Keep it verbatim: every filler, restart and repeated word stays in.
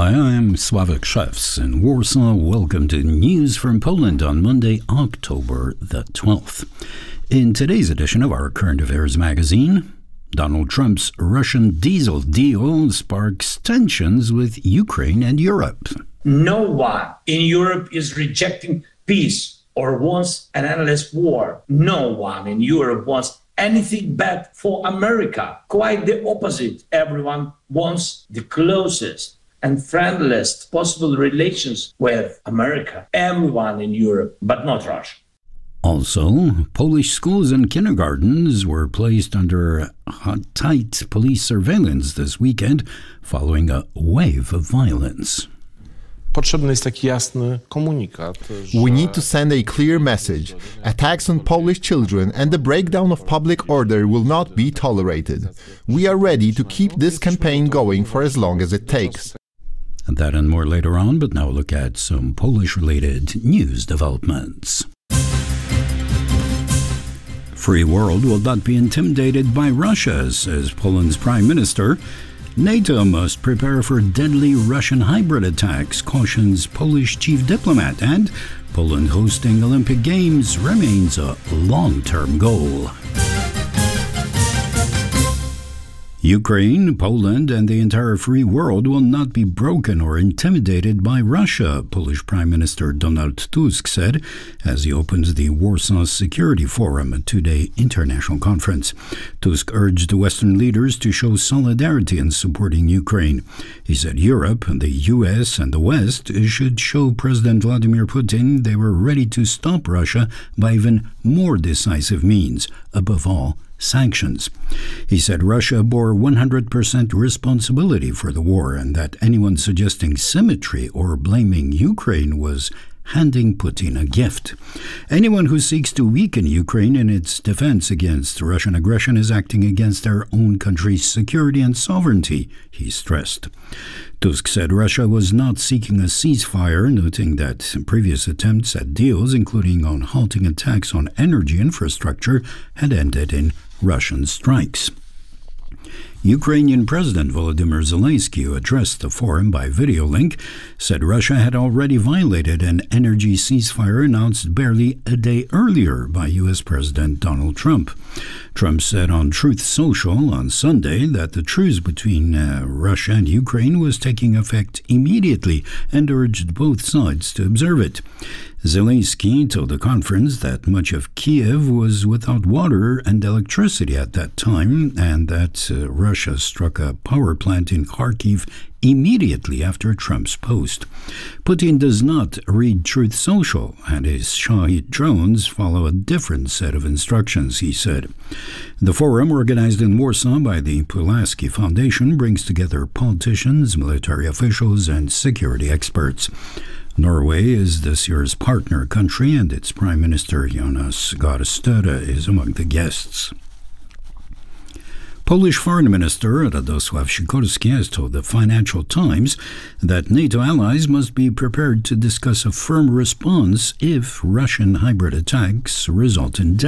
Hi, I'm Sławek Szewc in Warsaw. Welcome to News from Poland on Monday, October the twelfth. In today's edition of our Current Affairs magazine, Donald Trump's Russian diesel deal sparks tensions with Ukraine and Europe. No one in Europe is rejecting peace or wants an endless war. No one in Europe wants anything bad for America. Quite the opposite. Everyone wants the closest and friendliest possible relations with America. Everyone in Europe, but not Russia. Also, Polish schools and kindergartens were placed under tight police surveillance this weekend following a wave of violence. Potrzebny jest taki jasny komunikat. We need to send a clear message. Attacks on Polish children and the breakdown of public order will not be tolerated. We are ready to keep this campaign going for as long as it takes. That and more later on, but now look at some Polish-related news developments. Free world will not be intimidated by Russia, says Poland's Prime Minister. NATO must prepare for deadly Russian hybrid attacks, cautions Polish chief diplomat, and Poland hosting Olympic Games remains a long-term goal. Ukraine, Poland, and the entire free world will not be broken or intimidated by Russia, Polish Prime Minister Donald Tusk said as he opens the Warsaw Security Forum, a two-day international conference. Tusk urged Western leaders to show solidarity in supporting Ukraine. He said Europe, the U S, and the West should show President Vladimir Putin they were ready to stop Russia by even more decisive means, above all, sanctions. He said Russia bore one hundred percent responsibility for the war and that anyone suggesting symmetry or blaming Ukraine was handing Putin a gift. Anyone who seeks to weaken Ukraine in its defense against Russian aggression is acting against their own country's security and sovereignty, he stressed. Tusk said Russia was not seeking a ceasefire, noting that previous attempts at deals, including on halting attacks on energy infrastructure, had ended in Russian strikes. Ukrainian President Volodymyr Zelensky, who addressed the forum by video link, said Russia had already violated an energy ceasefire announced barely a day earlier by U S President Donald Trump. Trump said on Truth Social on Sunday that the truce between uh, Russia and Ukraine was taking effect immediately and urged both sides to observe it. Zelensky told the conference that much of Kiev was without water and electricity at that time and that uh, Russia struck a power plant in Kharkiv immediately after Trump's post. Putin does not read Truth Social, and his Shahid drones follow a different set of instructions, he said. The forum, organized in Warsaw by the Pulaski Foundation, brings together politicians, military officials, and security experts. Norway is this year's partner country, and its Prime Minister Jonas Gahr Støre is among the guests. Polish Foreign Minister Radosław Sikorski has told the Financial Times that NATO allies must be prepared to discuss a firm response if Russian hybrid attacks result in death.